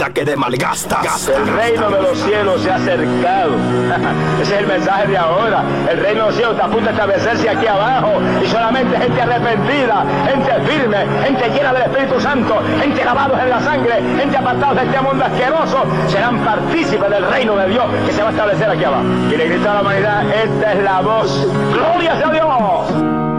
vida que de malgastas. El reino de los cielos se ha acercado. Ese es el mensaje de ahora. El reino de los cielos está a punto de establecerse aquí abajo. Y solamente gente arrepentida, gente firme, gente llena del Espíritu Santo, gente lavados en la sangre, gente apartados de este mundo asqueroso, serán partícipes del reino de Dios que se va a establecer aquí abajo. Y le grita a la humanidad: esta es la voz. ¡Gloria a Dios!